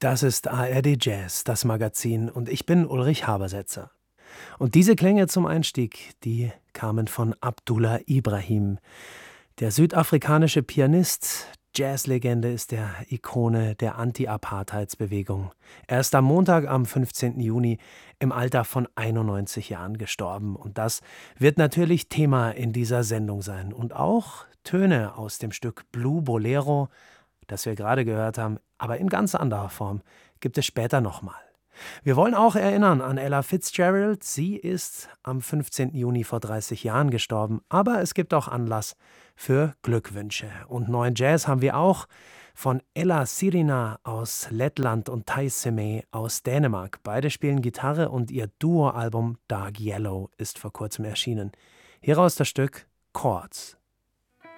Das ist ARD Jazz, das Magazin, und ich bin Ulrich Habersetzer. Und diese Klänge zum Einstieg, die kamen von Abdullah Ibrahim. Der südafrikanische Pianist, Jazzlegende, ist der Ikone der Anti-Apartheidsbewegung. Er ist am Montag, am 15. Juni, im Alter von 91 Jahren gestorben. Und das wird natürlich Thema in dieser Sendung sein. Und auch Töne aus dem Stück Blue Bolero, das wir gerade gehört haben, aber in ganz anderer Form, gibt es später nochmal. Wir wollen auch erinnern an Ella Fitzgerald. Sie ist am 15. Juni vor 30 Jahren gestorben. Aber es gibt auch Anlass für Glückwünsche. Und neuen Jazz haben wir auch von Ella Sirina aus Lettland und Tai Sime aus Dänemark. Beide spielen Gitarre und ihr Duo-Album Dark Yellow ist vor kurzem erschienen. Hieraus das Stück Chords.